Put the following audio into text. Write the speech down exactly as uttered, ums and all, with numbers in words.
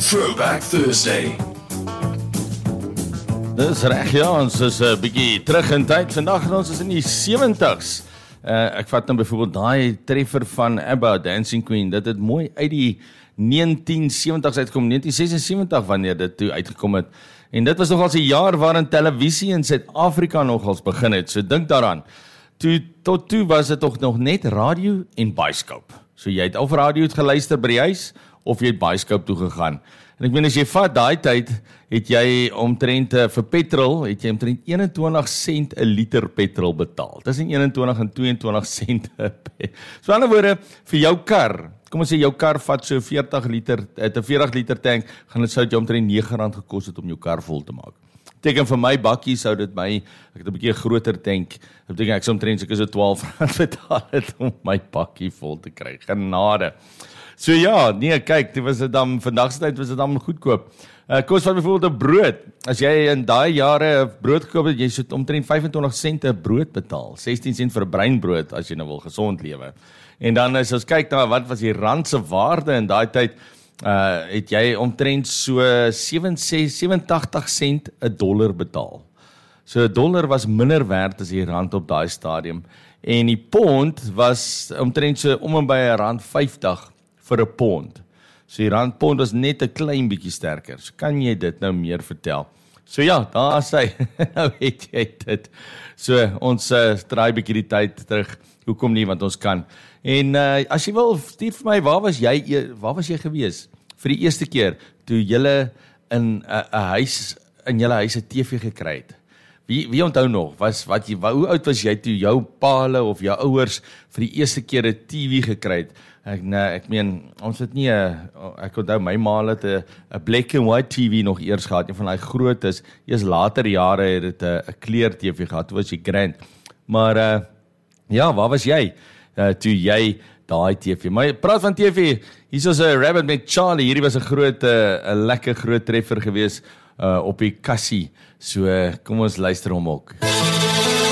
Throwback Thursday. Dis reg, ja, ons is 'n uh, bietjie terug in tyd. Vandag ons is in die sewentig's. Uh, ek vat nou byvoorbeeld daai treffer van ABBA, Dancing Queen. Dit het mooi uit die negentien sewentig's uitgekom, negentien sesensewentig wanneer dit toe uitgekom het. En dit was nogals 'n jaar waarin televisie in Suid-Afrika nogals begin het. So dink daaraan. Toe, tot toe was dit toch nog net radio en bioskoop. So jy het of radio het geluister by die huis, of jy het bioskoop toe gegaan. En ek meen, as jy vat daai tyd, het jy omtrent uh, vir petrol, het jy omtrent eenentwintig sent 'n liter petrol betaal. Tussen eenentwintig en tweeëntwintig sent. So aan die ander woorde, vir jou kar, kom ons sê jou kar vat so veertig liter, het 'n veertig liter tank, gaan dit sou dit jou omtrent nege rand gekos het om jou kar vol te maak. Beteken vir my bakkie sou dit my, ek het 'n bietjie groter tank, dit beteken ek sou omtrent so twaalf rand betaal het om my bakkie vol te kry. Genade. So ja, nee, kyk, dit was dit dan, vandag se tyd was dit dan goedkoop. Uh, kos van byvoorbeeld 'n brood. As jy in daai jare 'n brood gekoop het, jy sou omtrent vyfentwintig sent 'n brood betaal. sestien sent vir 'n breinbrood as jy nou wil gesond lewe. En dan as ons kyk na wat was die rand se waarde in daai tyd, uh, het jy omtrent so sewenentagtig sent 'n dollar betaal. So 'n dollar was minder werd as die rand op daai stadium. En die pond was omtrent so om en by 'n rand vyftig vir 'n pond. So die rand pond was net 'n klein bietjie sterker. So kan jy dit nou meer vertel? So ja, daar is hy. Nou weet jy dit. So ons uh, draai bietjie die tyd terug. Hoekom nie, want ons kan. En uh, as jy wil, stuur vir my, waar was jy, waar was jy gewees? Vir die eerste keer, toe julle in 'n uh, uh, huis, in julle huis 'n T V gekry het. Wie, wie onthou nog, was, wat jy, hoe oud was jy toe jou paale of jou ouers vir die eerste keer 'n T V gekry het? Ek, nee, ek meen, ons het nie, a, ek onthou, my ma het 'n black and white T V nog eers gehad, een van die groot is, eers later jare het het 'n kleur T V gehad, toe was jy grand. Maar, uh, ja, waar was jy, uh, toe jy daai T V? Maar praat van T V, hier is 'n Rabbit met Charlie, hierdie was 'n groot, 'n uh, lekker groot treffer gewees, uh, op die kassie, so uh, kom ons luister hom ook.